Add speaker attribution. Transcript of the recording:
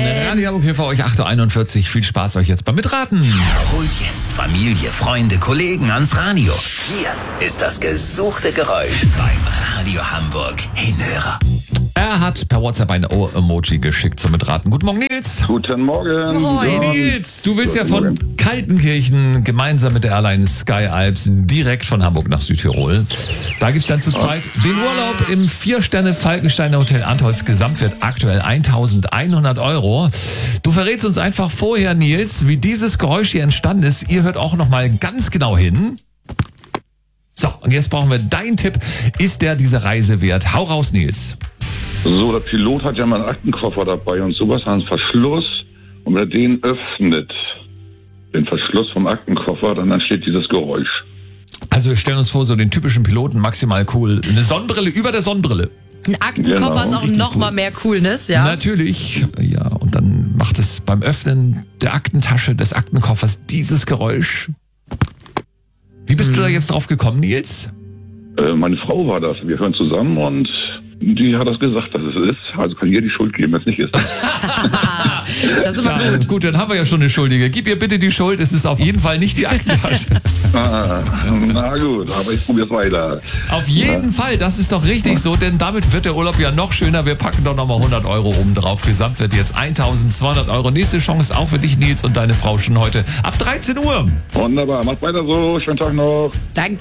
Speaker 1: Radio Hamburg hier für euch 8.41 Uhr. Viel Spaß euch jetzt beim Mitraten.
Speaker 2: Holt jetzt Familie, Freunde, Kollegen ans Radio. Hier ist das gesuchte Geräusch beim Radio Hamburg Hinhörer.
Speaker 1: Er hat per WhatsApp ein O-Emoji geschickt zum Mitraten. Guten Morgen, Nils.
Speaker 3: Guten Morgen.
Speaker 1: Moin. Nils, du willst ja von Kaltenkirchen gemeinsam mit der Airline Sky Alps direkt von Hamburg nach Südtirol. Da gibt's dann zu zweit den Urlaub im 4-Sterne-Falkensteiner Hotel Antholz. Gesamtwert aktuell 1.100 €. Du verrätst uns einfach vorher, Nils, wie dieses Geräusch hier entstanden ist. Ihr hört auch nochmal ganz genau hin. So, und jetzt brauchen wir deinen Tipp. Ist der diese Reise wert? Hau raus, Nils.
Speaker 3: So, der Pilot hat ja mal einen Aktenkoffer dabei und sowas, einen Verschluss. Und wenn er den öffnet, den Verschluss vom Aktenkoffer, dann entsteht dieses Geräusch.
Speaker 1: Also wir stellen uns vor, so den typischen Piloten, maximal cool. Eine Sonnenbrille über der Sonnenbrille.
Speaker 4: Ein Aktenkoffer ist auch noch mal mehr Coolness, ja.
Speaker 1: Natürlich, ja. Und dann macht es beim Öffnen der Aktentasche, des Aktenkoffers, dieses Geräusch. Wie bist du da jetzt drauf gekommen, Nils?
Speaker 3: Meine Frau war das. Wir hören zusammen und die hat das gesagt, dass es ist. Also kann ihr die Schuld geben, wenn es nicht ist.
Speaker 4: Das ist immer gut.
Speaker 1: Gut, dann haben wir ja schon eine Schuldige. Gib ihr bitte die Schuld, es ist auf jeden Fall nicht die Aktentasche.
Speaker 3: Na gut, aber ich probiere es weiter.
Speaker 1: Auf jeden Fall, das ist doch richtig so, denn damit wird der Urlaub ja noch schöner. Wir packen doch nochmal 100 € oben drauf. Gesamtwert jetzt 1.200 €. Nächste Chance auch für dich, Nils, und deine Frau schon heute ab 13 Uhr.
Speaker 3: Wunderbar, macht weiter so. Schönen Tag noch.
Speaker 4: Danke.